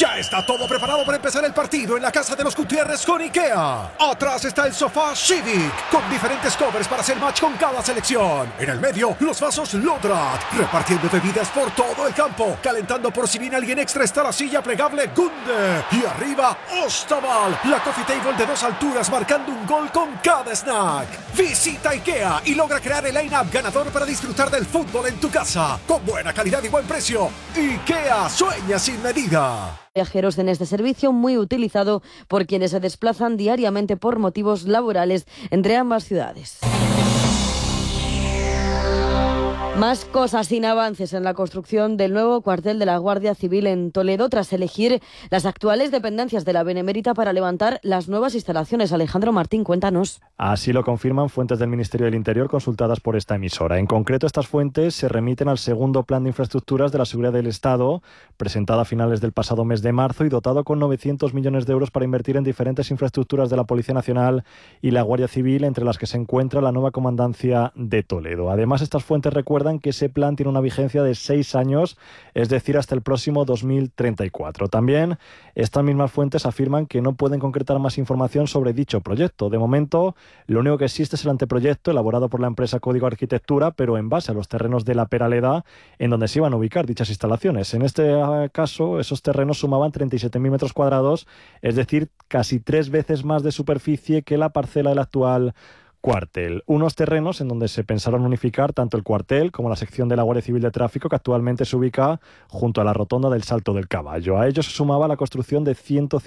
Ya está todo preparado para empezar el partido en la casa de los Gutiérrez con IKEA. Atrás está el sofá Civic, con diferentes covers para hacer match con cada selección. En el medio, los vasos Lodrat, repartiendo bebidas por todo el campo. Calentando por si viene alguien extra está la silla plegable Gunde. Y arriba, Ostaval, la coffee table de 2 alturas marcando un gol con cada snack. Visita IKEA y logra crear el line-up ganador para disfrutar del fútbol en tu casa. Con buena calidad y buen precio. IKEA sueña sin medida. Viajeros en este servicio muy utilizado por quienes se desplazan diariamente por motivos laborales entre ambas ciudades. Más cosas sin avances en la construcción del nuevo cuartel de la Guardia Civil en Toledo tras elegir las actuales dependencias de la Benemérita para levantar las nuevas instalaciones. Alejandro Martín, cuéntanos. Así lo confirman fuentes del Ministerio del Interior consultadas por esta emisora. En concreto, estas fuentes se remiten al segundo Plan de Infraestructuras de la Seguridad del Estado, presentado a finales del pasado mes de marzo y dotado con 900 millones de euros para invertir en diferentes infraestructuras de la Policía Nacional y la Guardia Civil, entre las que se encuentra la nueva comandancia de Toledo. Además, estas fuentes recuerdan que ese plan tiene una vigencia de 6 años, es decir, hasta el próximo 2034. También estas mismas fuentes afirman que no pueden concretar más información sobre dicho proyecto. De momento, lo único que existe es el anteproyecto elaborado por la empresa Código Arquitectura, pero en base a los terrenos de la Peraleda, en donde se iban a ubicar dichas instalaciones. En este caso, esos terrenos sumaban 37.000 metros cuadrados, es decir, casi 3 veces más de superficie que la parcela del actual cuartel. Unos terrenos en donde se pensaron unificar tanto el cuartel como la sección de la Guardia Civil de Tráfico, que actualmente se ubica junto a la rotonda del Salto del Caballo. A ello se sumaba la construcción de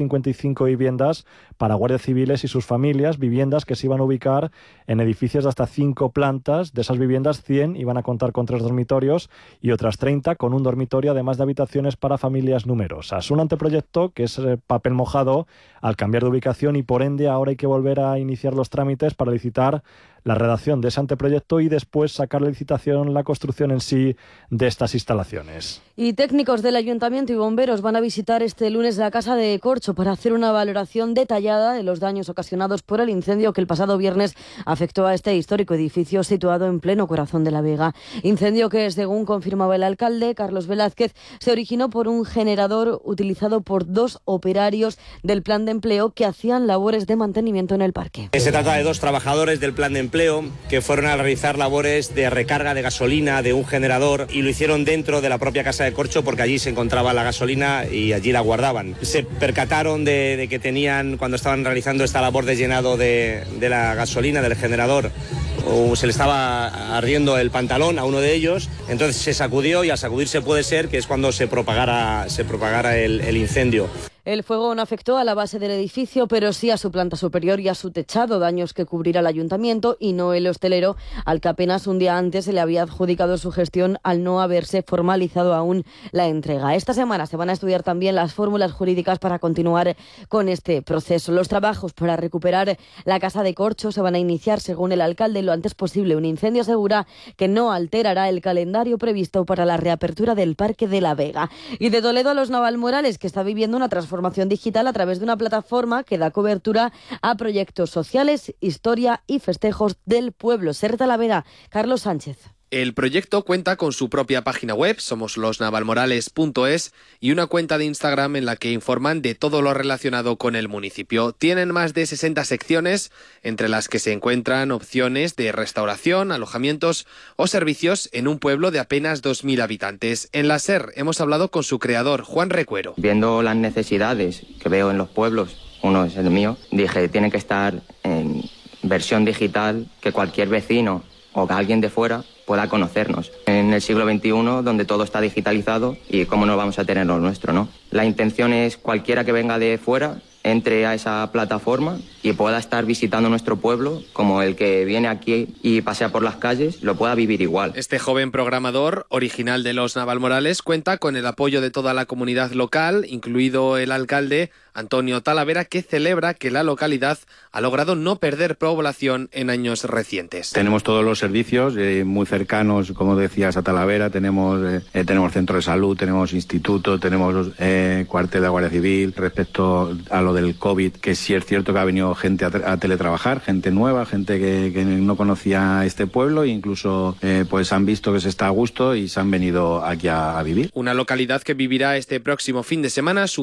155 viviendas para guardias civiles y sus familias, viviendas que se iban a ubicar en edificios de hasta 5 plantas. De esas viviendas, 100 iban a contar con 3 dormitorios y otras 30 con un dormitorio, además de habitaciones para familias numerosas. Un anteproyecto que es papel mojado al cambiar de ubicación y por ende ahora hay que volver a iniciar los trámites para licitar la redacción de ese anteproyecto y después sacar la licitación, la construcción en sí de estas instalaciones. Y técnicos del Ayuntamiento y bomberos van a visitar este lunes la Casa de Corcho para hacer una valoración detallada de los daños ocasionados por el incendio que el pasado viernes afectó a este histórico edificio situado en pleno corazón de La Vega. Incendio que, según confirmaba el alcalde, Carlos Velázquez, se originó por un generador utilizado por 2 operarios del plan de empleo que hacían labores de mantenimiento en el parque. Se trata de 2 trabajadores del plan de empleo que fueron a realizar labores de recarga de gasolina de un generador y lo hicieron dentro de la propia Casa de Corcho porque allí se encontraba la gasolina y allí la guardaban. Se percataron de que tenían, cuando estaban realizando esta labor de llenado de la gasolina del generador, se le estaba ardiendo el pantalón a uno de ellos, entonces se sacudió y al sacudirse puede ser que es cuando se propagara el incendio. El fuego no afectó a la base del edificio, pero sí a su planta superior y a su techado, daños que cubrirá el ayuntamiento y no el hostelero, al que apenas un día antes se le había adjudicado su gestión al no haberse formalizado aún la entrega. Esta semana se van a estudiar también las fórmulas jurídicas para continuar con este proceso. Los trabajos para recuperar la Casa de Corcho se van a iniciar, según el alcalde, lo antes posible. Un incendio asegura que no alterará el calendario previsto para la reapertura del Parque de La Vega. Y de Toledo a los Navalmorales, que está viviendo una transformación digital a través de una plataforma que da cobertura a proyectos sociales, historia y festejos del pueblo. Ser Talavera, Carlos Sánchez. El proyecto cuenta con su propia página web, somoslosnavalmorales.es, y una cuenta de Instagram en la que informan de todo lo relacionado con el municipio. Tienen más de 60 secciones, entre las que se encuentran opciones de restauración, alojamientos o servicios en un pueblo de apenas 2.000 habitantes. En la SER hemos hablado con su creador, Juan Recuero. Viendo las necesidades que veo en los pueblos, uno es el mío, dije, tiene que estar en versión digital, que cualquier vecino o que alguien de fuera pueda conocernos. En el siglo XXI, donde todo está digitalizado, y cómo no vamos a tener lo nuestro, ¿no? La intención es cualquiera que venga de fuera entre a esa plataforma y pueda estar visitando nuestro pueblo, como el que viene aquí y pasea por las calles, lo pueda vivir igual. Este joven programador, original de los Navalmorales, cuenta con el apoyo de toda la comunidad local, incluido el alcalde Antonio Talavera, que celebra que la localidad ha logrado no perder población en años recientes. Tenemos todos los servicios muy cercanos, como decías, a Talavera. Tenemos centro de salud, tenemos instituto, tenemos cuartel de la Guardia Civil. Respecto a lo del COVID, que sí es cierto que ha venido gente a teletrabajar, gente nueva, gente que no conocía este pueblo e incluso pues han visto que se está a gusto y se han venido aquí a vivir. Una localidad que vivirá este próximo fin de semana su